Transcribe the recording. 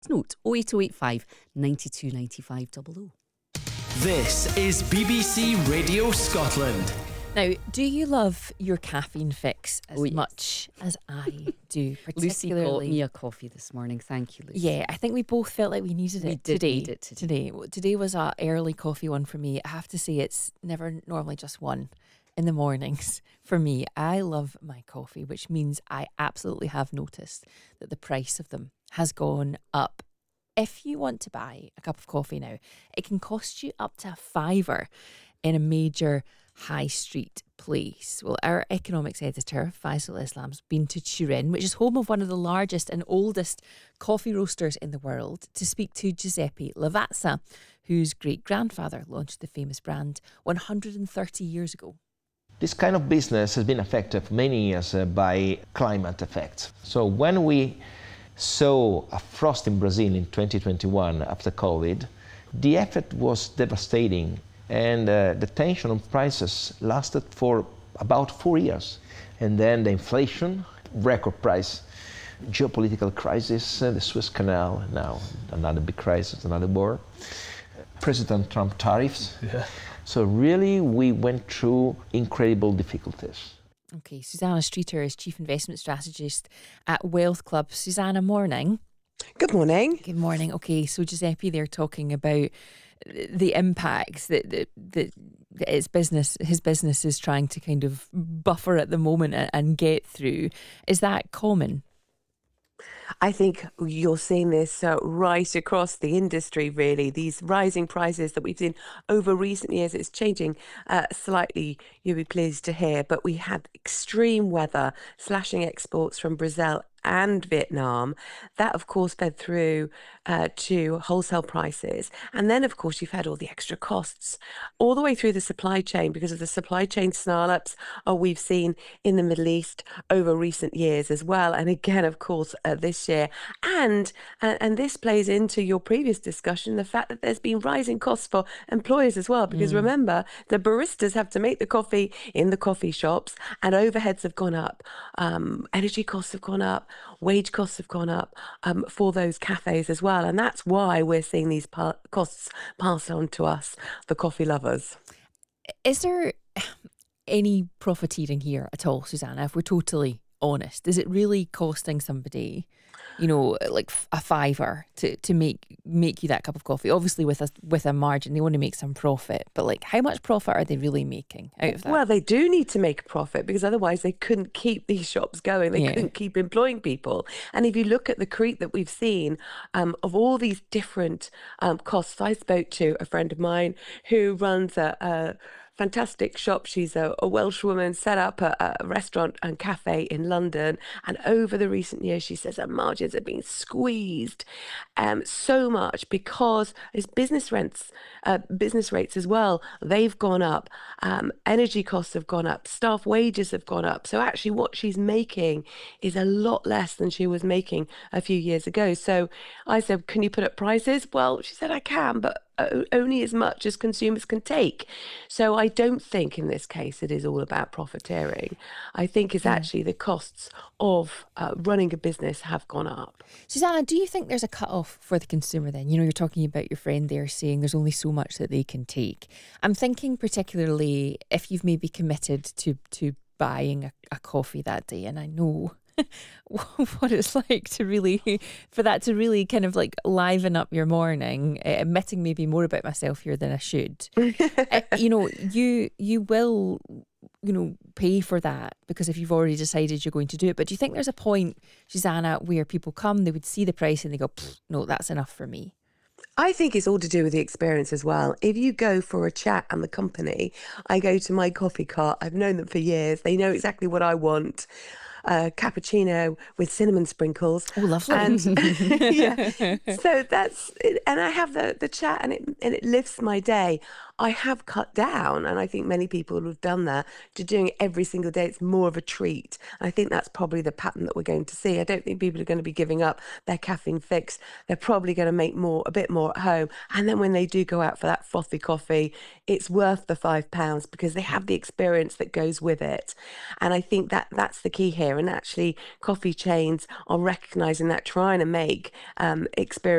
note 08085 92 95 00. This is BBC Radio Scotland. Now, do you love your caffeine fix as yes. much as I do? Lucy got Particularly, me a coffee this morning. Thank you, Lucy. yeah, I think we both felt like we needed We it did today. need it today. Today was a early coffee one for me. I have to say, it's never normally just one in the mornings for me. I love my coffee, which means I absolutely have noticed that the price of them has gone up. If you want to buy a cup of coffee now, it can cost you up to £5 in a major high street place. Well, our economics editor, Faisal Islam's been to Turin, which is home of one of the largest and oldest coffee roasters in the world, to speak to Giuseppe Lavazza, whose great-grandfather launched the famous brand 130 years ago. This kind of business has been affected for many years by climate effects. So when we saw a frost in Brazil in 2021 after COVID, the effect was devastating, and the tension on prices lasted for about 4 years. And then the inflation, record price, geopolitical crisis, the Suez Canal, now another big crisis, another war, President Trump tariffs. Yeah. So really we went through incredible difficulties. Okay, Susanna Streeter is Chief Investment Strategist at Wealth Club. Susanna, morning. Good morning. Good morning. Okay, so Giuseppe, they're talking about the impacts that his business is trying to kind of buffer at the moment and get through. Is that common? I think you're seeing this right across the industry, really. These rising prices that we've seen over recent years, it's changing slightly, you'll be pleased to hear, but we had extreme weather slashing exports from Brazil and Vietnam. That, of course, fed through to wholesale prices. And then, of course, you've had all the extra costs all the way through the supply chain because of the supply chain snarl-ups we've seen in the Middle East over recent years as well. And again, of course, this year. And this plays into your previous discussion, the fact that there's been rising costs for employers as well. Because remember, the baristas have to make the coffee in the coffee shops and overheads have gone up. Energy costs have gone up. Wage costs have gone up for those cafes as well. And that's why we're seeing these costs passed on to us, the coffee lovers. Is there any profiteering here at all, Susanna, if we're totally honest? Is it really costing somebody, like a £5 to make you that cup of coffee? Obviously with a margin, they want to make some profit, but like how much profit are they really making out of that? Well, they do need to make a profit because otherwise they couldn't keep these shops going. They couldn't keep employing people. And if you look at the creep that we've seen of all these different costs, I spoke to a friend of mine who runs a fantastic shop. She's a Welsh woman, set up a restaurant and cafe in London. And over the recent years, she says her margins have been squeezed so much because his business rates as well, they've gone up. Energy costs have gone up. Staff wages have gone up. So actually what she's making is a lot less than she was making a few years ago. So I said, can you put up prices? Well, she said, I can, but only as much as consumers can take. So I don't think in this case it is all about profiteering. I think it's actually the costs of running a business have gone up. Susanna, do you think there's a cut-off for the consumer then? You're talking about your friend there saying there's only so much that they can take. I'm thinking particularly if you've maybe committed to buying a coffee that day, and I know what it's like for that to really kind of like liven up your morning, admitting maybe more about myself here than I should. You will pay for that because if you've already decided you're going to do it. But do you think there's a point, Susanna, where people come, they would see the price and they go, no, that's enough for me? I think it's all to do with the experience as well. If you go for a chat and the company, I go to my coffee cart. I've known them for years. They know exactly what I want. Cappuccino with cinnamon sprinkles. Oh, lovely. And yeah, so that's it. And I have the chat and it lifts my day. I have cut down, and I think many people have done that, to doing it every single day. It's more of a treat. And I think that's probably the pattern that we're going to see. I don't think people are going to be giving up their caffeine fix. They're probably going to make a bit more at home. And then when they do go out for that frothy coffee, it's worth the £5 because they have the experience that goes with it. And I think that's the key here. And actually, coffee chains are recognising that, trying to make experience